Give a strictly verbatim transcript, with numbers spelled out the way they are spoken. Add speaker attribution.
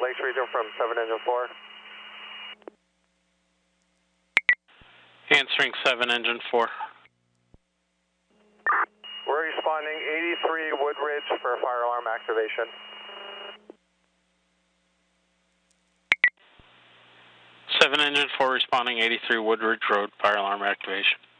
Speaker 1: Lakes Region from seven Engine four.
Speaker 2: Answering seven Engine four.
Speaker 1: We're responding eighty-three Woodridge for fire alarm activation.
Speaker 2: seven Engine four responding eighty-three Woodridge Road, fire alarm activation.